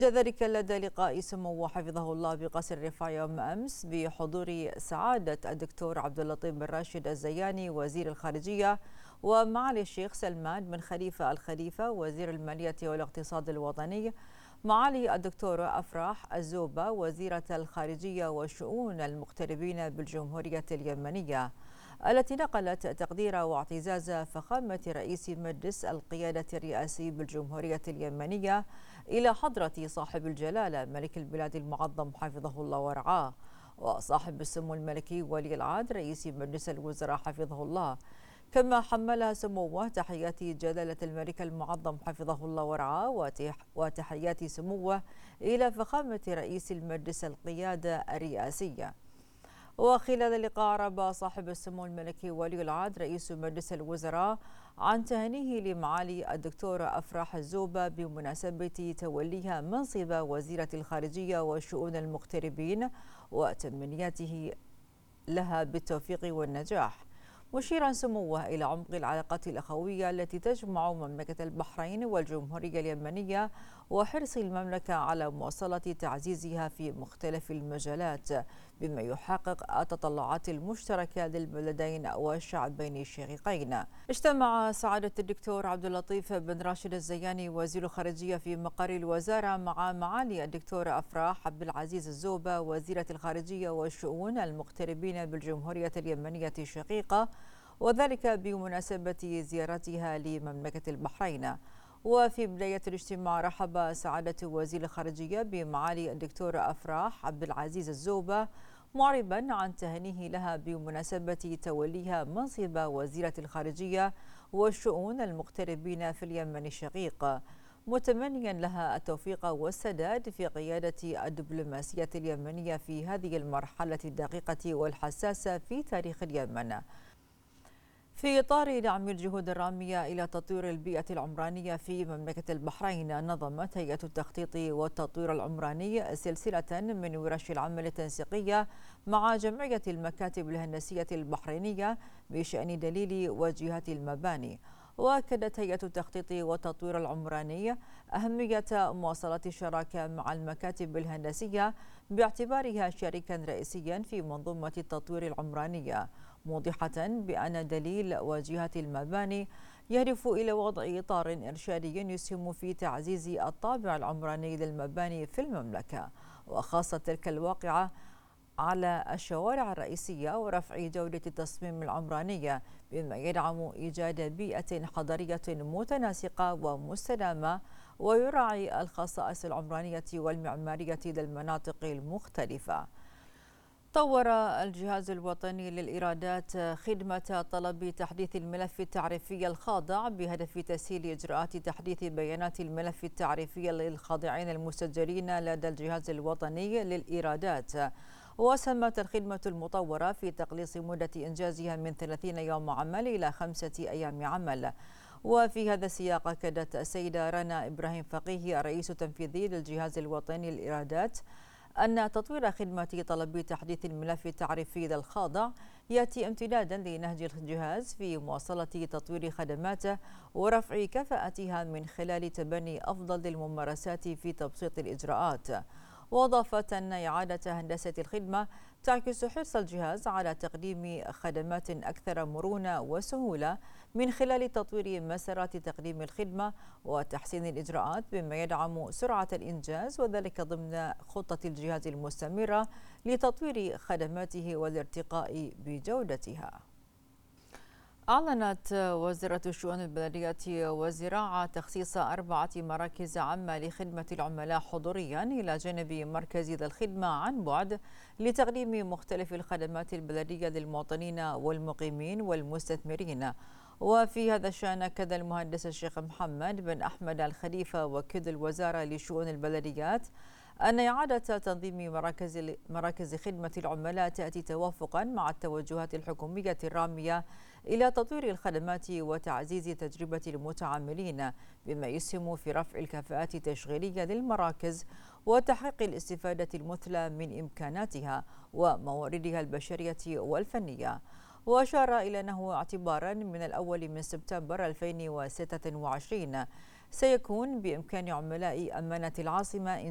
جاء ذلك لدى لقاء سمو حفظه الله بقصر الرفاع يوم أمس بحضور سعادة الدكتور عبد اللطيف بن راشد الزياني وزير الخارجية، ومعالي الشيخ سلمان بن خليفة الخليفة وزير المالية والاقتصاد الوطني، معالي الدكتورة أفراح الزوبة وزيرة الخارجية وشؤون المغتربين بالجمهورية اليمنية، التي نقلت تقدير واعتزاز فخامة رئيس مجلس القيادة الرئاسي بالجمهورية اليمنية إلى حضرة صاحب الجلالة ملك البلاد المعظم حفظه الله ورعاه، وصاحب السمو الملكي ولي العهد رئيس مجلس الوزراء حفظه الله. كما حملها سموه تحيات جلالة الملك المعظم حفظه الله ورعاه وتحيات سموه إلى فخامة رئيس المجلس القيادة الرئاسية. وخلال اللقاء أعرب صاحب السمو الملكي ولي العهد رئيس مجلس الوزراء عن تهنئه لمعالي الدكتورة أفراح الزوبة بمناسبة توليها منصب وزيرة الخارجية وشؤون المغتربين، وتمنياته لها بالتوفيق والنجاح، مشيرا سموه إلى عمق العلاقات الأخوية التي تجمع مملكة البحرين والجمهورية اليمنية، وحرص المملكة على مواصلة تعزيزها في مختلف المجالات بما يحقق التطلعات المشتركة للبلدين والشعبين الشقيقين. اجتمع سعادة الدكتور عبد اللطيف بن راشد الزياني وزير الخارجية في مقر الوزارة مع معالي الدكتورة أفراح عبد العزيز الزوبة وزيرة الخارجية والشؤون المغتربين بالجمهورية اليمنية الشقيقة، وذلك بمناسبة زيارتها لمملكة البحرين. وفي بداية الاجتماع رحب سعادة وزير الخارجية بمعالي الدكتورة أفراح عبد العزيز الزوبة، معربا عن تهنئه لها بمناسبة توليها منصب وزيرة الخارجية والشؤون المغتربين في اليمن الشقيق، متمنيا لها التوفيق والسداد في قيادة الدبلوماسية اليمنية في هذه المرحلة الدقيقة والحساسة في تاريخ اليمن. في إطار دعم الجهود الرامية إلى تطوير البيئة العمرانية في مملكة البحرين، نظمت هيئة التخطيط والتطوير العمراني سلسلة من ورش العمل التنسيقية مع جمعية المكاتب الهندسية البحرينية بشأن دليل واجهات المباني. وأكدت هيئة التخطيط والتطوير العمراني أهمية مواصلة الشراكة مع المكاتب الهندسية باعتبارها شريكا رئيسيا في منظومة التطوير العمرانية، موضحة بأن دليل واجهات المباني يهدف إلى وضع إطار إرشادي يسهم في تعزيز الطابع العمراني للمباني في المملكة، وخاصة تلك الواقعة على الشوارع الرئيسية، ورفع جودة التصميم العمراني بما يدعم إيجاد بيئة حضرية متناسقة ومستدامة ويراعي الخصائص العمرانية والمعمارية للمناطق المختلفة. طور الجهاز الوطني للإيرادات خدمة طلب تحديث الملف التعريفي الخاضع بهدف تسهيل إجراءات تحديث بيانات الملف التعريفي للخاضعين المسجلين لدى الجهاز الوطني للإيرادات. وسمت الخدمة المطورة في تقليص مدة إنجازها من 30 يوم عمل إلى 5 أيام عمل. وفي هذا السياق أكدت السيدة رنا إبراهيم فقيه الرئيس التنفيذي للجهاز الوطني للإيرادات أن تطوير خدمة طلب تحديث الملف التعريفي للخاضع يأتي امتدادا لنهج الجهاز في مواصلة تطوير خدماته ورفع كفاءتها من خلال تبني أفضل الممارسات في تبسيط الإجراءات. وأضافت أن إعادة هندسة الخدمة تعكس حرص الجهاز على تقديم خدمات أكثر مرونة وسهولة من خلال تطوير مسارات تقديم الخدمة وتحسين الإجراءات بما يدعم سرعة الإنجاز، وذلك ضمن خطة الجهاز المستمرة لتطوير خدماته والارتقاء بجودتها. أعلنت وزارة الشؤون البلدية والزراعة تخصيص 4 مراكز عامة لخدمة العملاء حضوريا إلى جانب مركز ذا الخدمة عن بعد لتقديم مختلف الخدمات البلدية للمواطنين والمقيمين والمستثمرين. وفي هذا الشأن أكد المهندس الشيخ محمد بن أحمد الخليفة وكيل الوزارة لشؤون البلديات أن إعادة تنظيم مراكز خدمة العملاء تأتي توافقا مع التوجهات الحكومية الرامية إلى تطوير الخدمات وتعزيز تجربة المتعاملين بما يسهم في رفع الكفاءات التشغيلية للمراكز وتحقيق الاستفادة المثلى من إمكاناتها ومواردها البشرية والفنية. وأشار إلى أنه اعتبارا من الأول من سبتمبر 2026 سيكون بإمكان عملاء أمانة العاصمة